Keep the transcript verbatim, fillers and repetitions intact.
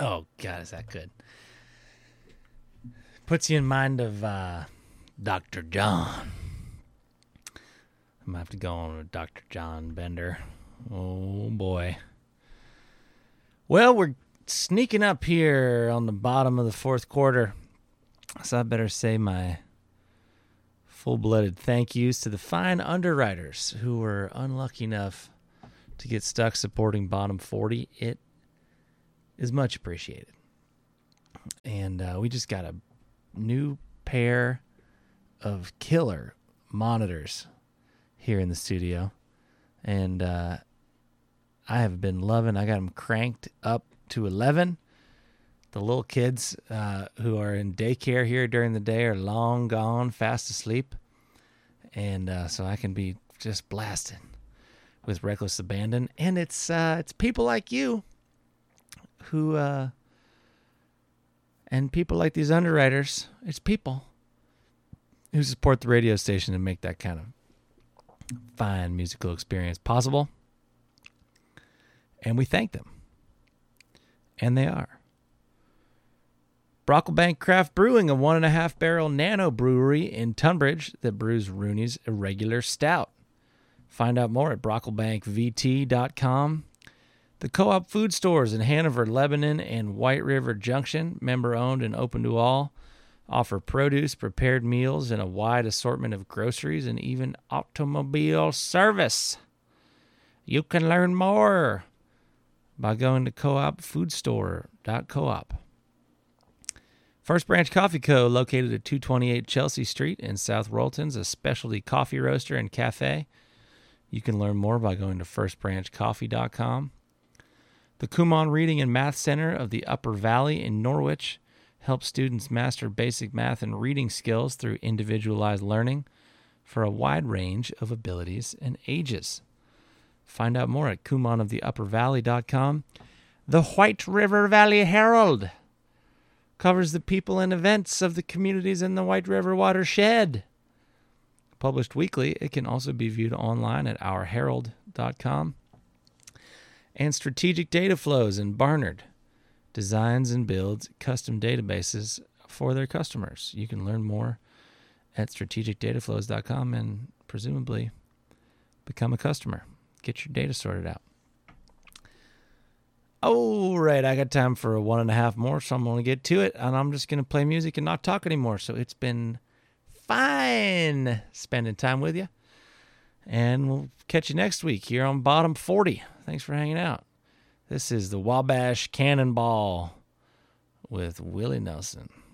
Oh, God, is that good? Puts you in mind of uh, Doctor John. I'm going to have to go on with Doctor John Bender. Oh, boy. Well, we're sneaking up here on the bottom of the fourth quarter, so I better say my full-blooded thank yous to the fine underwriters who were unlucky enough to get stuck supporting Bottom forty. It is much appreciated. And uh, we just got a new pair of killer monitors here in the studio. And uh, I have been loving, I got them cranked up to eleven. The little kids uh, who are in daycare here during the day are long gone, fast asleep. And uh, so I can be just blasting with reckless abandon. And it's uh, it's people like you who, uh, and people like these underwriters, it's people who support the radio station and make that kind of fine musical experience possible. And we thank them. And they are. Brocklebank Craft Brewing, a one and a half barrel nano brewery in Tunbridge that brews Rooney's Irregular Stout. Find out more at brocklebank v t dot com. The Co-op food stores in Hanover, Lebanon, and White River Junction, member-owned and open to all, offer produce, prepared meals, and a wide assortment of groceries and even automobile service. You can learn more by going to co op food store dot coop. First Branch Coffee Co., located at two twenty-eight Chelsea Street in South Royalton's a specialty coffee roaster and cafe. You can learn more by going to first branch coffee dot com. The Kumon Reading and Math Center of the Upper Valley in Norwich helps students master basic math and reading skills through individualized learning for a wide range of abilities and ages. Find out more at kumon of the upper valley dot com. The White River Valley Herald covers the people and events of the communities in the White River watershed. Published weekly, it can also be viewed online at our herald dot com. And Strategic Data Flows in Barnard designs and builds custom databases for their customers. You can learn more at strategic data flows dot com and presumably become a customer. Get your data sorted out. All right, I got time for a one and a half more, so I'm going to get to it, and I'm just going to play music and not talk anymore. So it's been fine spending time with you, and we'll catch you next week here on Bottom forty. Thanks for hanging out. This is the Wabash Cannonball with Willie Nelson.